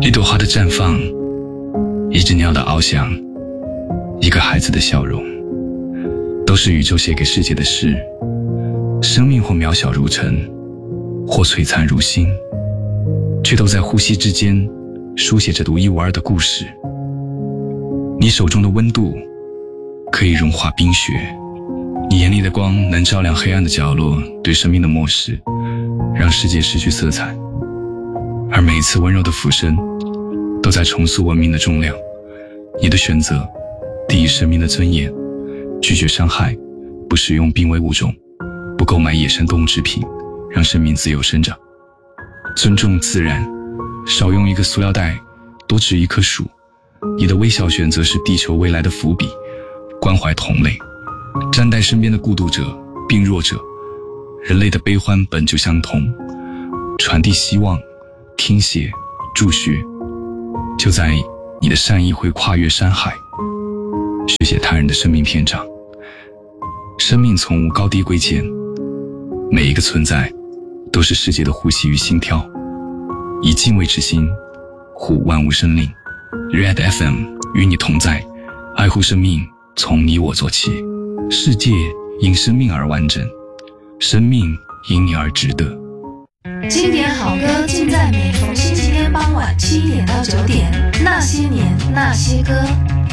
一朵花的绽放，一只鸟的翱翔，一个孩子的笑容，都是宇宙写给世界的诗。生命或渺小如尘，或璀璨如星，却都在呼吸之间书写着独一无二的故事。你手中的温度可以融化冰雪，你眼里的光能照亮黑暗的角落，对生命的漠视让世界失去色彩。而每一次温柔的俯身都在重塑文明的重量。你的选择第一生命的尊严，拒绝伤害，不使用濒危物种，不购买野生动物制品，让生命自由生长。尊重自然，少用一个塑料袋，多植一棵树。你的微小选择是地球未来的伏笔。关怀同类，站在身边的孤独者、病弱者，人类的悲欢本就相同。传递希望，听写，助学，就在你的善意会跨越山海，续写他人的生命篇章。生命从无高低贵贱，每一个存在都是世界的呼吸与心跳。以敬畏之心护万物生灵。 Red FM 与你同在，爱护生命从你我做起。世界因生命而完整，生命因你而值得。 经典好歌尽在每逢星期天傍晚7点到9点，那些年那些歌。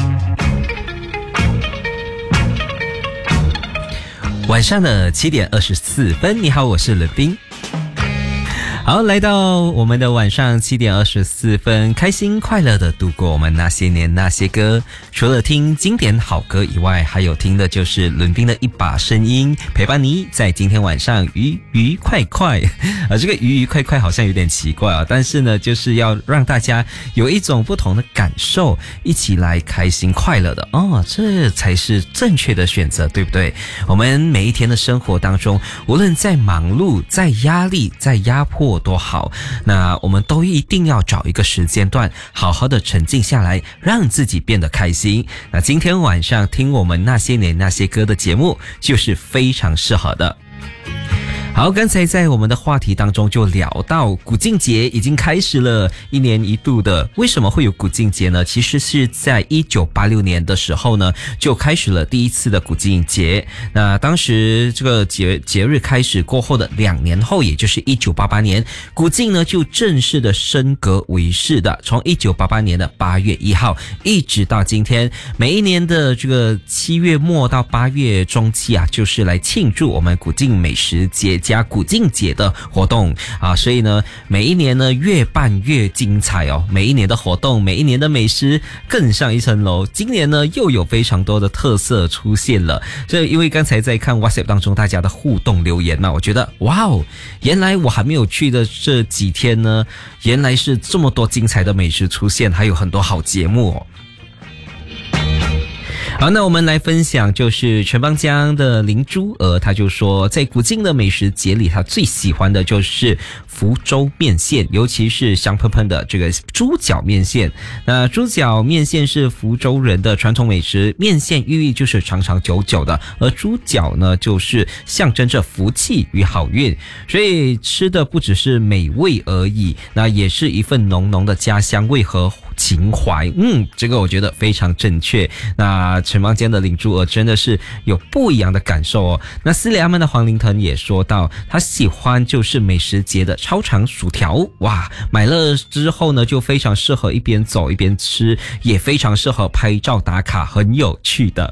晚上的7点24分，你好，我是冷冰。好，来到我们的晚上7点24分，开心快乐的度过我们那些年那些歌。除了听经典好歌以外，还有听的就是伦宾的一把声音，陪伴你在今天晚上愉愉快快。这个愉愉快快好像有点奇怪啊，但是呢，就是要让大家有一种不同的感受，一起来开心快乐的哦，这才是正确的选择，对不对？我们每一天的生活当中，无论在忙碌、在压力、在压迫多好，那我们都一定要找一个时间段，好好的沉静下来，让自己变得开心。那今天晚上听我们那些年那些歌的节目，就是非常适合的。好，刚才在我们的话题当中就聊到古晋节已经开始了，1年1度的。为什么会有古晋节呢？其实是在1986年的时候呢，就开始了第一次的古晋节。那当时这个节日开始过后的2年后，也就是1988年，古晋呢就正式的升格为是的，从1988年的8月1号一直到今天，每一年的这个7月末到8月中期啊，就是来庆祝我们古晋美食节加古晋节的活动啊，所以呢，每一年呢越办越精彩哦，每一年的活动，每一年的美食更上一层楼。今年呢又有非常多的特色出现了，这因为刚才在看 WhatsApp 当中大家的互动留言嘛，我觉得哇哦，原来我还没有去的这几天呢，原来是这么多精彩的美食出现，还有很多好节目哦。好，那我们来分享就是陈邦江的林珠儿，他就说在古晋的美食节里，他最喜欢的就是福州面线，尤其是香喷喷的这个猪脚面线。那猪脚面线是福州人的传统美食，面线寓意就是长长久久的，而猪脚呢就是象征着福气与好运，所以吃的不只是美味而已，那也是一份浓浓的家乡味和情怀。这个我觉得非常正确。那陈邦坚的领珠儿真的是有不一样的感受哦。那斯里阿曼的黄林腾也说到，他喜欢就是美食节的超长薯条，哇，买了之后呢就非常适合一边走一边吃，也非常适合拍照打卡，很有趣的。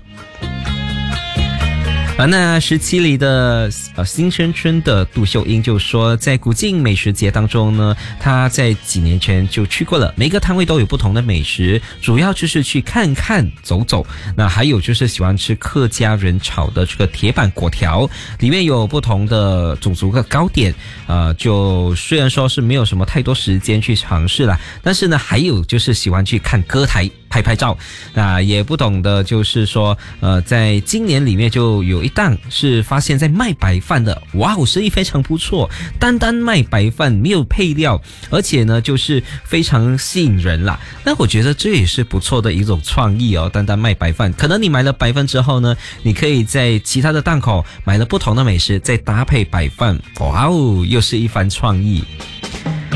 那17里的新生村的杜秀英就说，在古晋美食节当中呢，他在几年前就去过了，每个摊位都有不同的美食，主要就是去看看走走。那还有就是喜欢吃客家人炒的这个铁板粿条，里面有不同的种族的糕点，就虽然说是没有什么太多时间去尝试啦，但是呢还有就是喜欢去看歌台拍照。那也不懂的就是说在今年里面就有一档是发现在卖白饭的，哇哦，生意非常不错，单单卖白饭没有配料，而且呢就是非常吸引人啦。那我觉得这也是不错的一种创意哦，单单卖白饭，可能你买了白饭之后呢，你可以在其他的档口买了不同的美食再搭配白饭，哇哦，又是一番创意。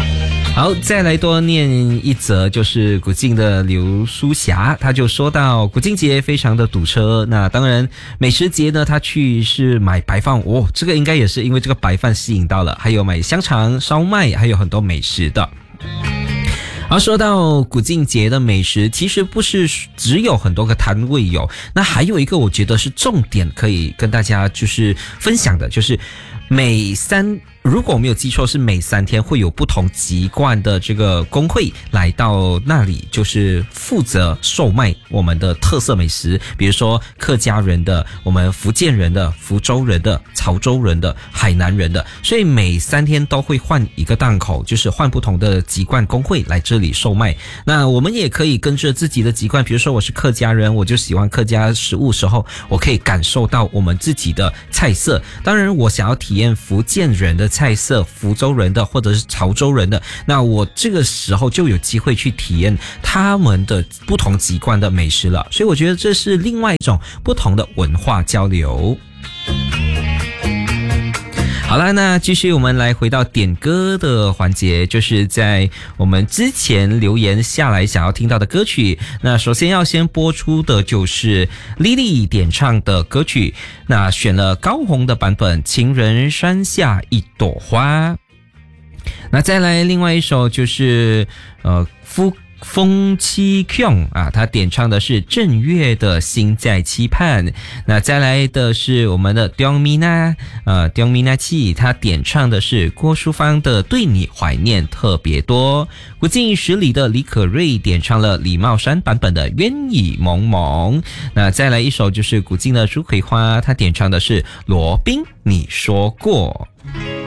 好，再来多念一则，就是古晋的刘书霞，他就说到古晋节非常的堵车，那当然美食节呢，他去是买白饭哦，这个应该也是因为这个白饭吸引到了，还有买香肠、烧麦，还有很多美食的。而说到古晋节的美食，其实不是只有很多个摊位有，那还有一个我觉得是重点可以跟大家就是分享的，就是如果我没有记错，是每3天会有不同籍贯的这个工会来到那里，就是负责售卖我们的特色美食，比如说客家人的、我们福建人的、福州人的、潮州人的、海南人的，所以每3天都会换一个档口，就是换不同的籍贯工会来这里售卖。那我们也可以跟着自己的籍贯，比如说我是客家人，我就喜欢客家食物时候，我可以感受到我们自己的菜色。当然我想要体验福建人的菜色、福州人的或者是潮州人的，那我这个时候就有机会去体验他们的不同籍贯的美食了，所以我觉得这是另外一种不同的文化交流。好了，那继续我们来回到点歌的环节，就是在我们之前留言下来想要听到的歌曲。那首先要先播出的就是 Lily 点唱的歌曲，那选了高红的版本《情人山下一朵花》。那再来另外一首就是风七 Kyung 啊，他点唱的是正月的心在期盼。那再来的是我们的 Dongmina Chi， 他点唱的是郭淑芳的对你怀念特别多。古晋10里的李可瑞点唱了李茂山版本的鸳雨蒙蒙。那再来一首就是古晋的朱葵花，他点唱的是罗宾你说过。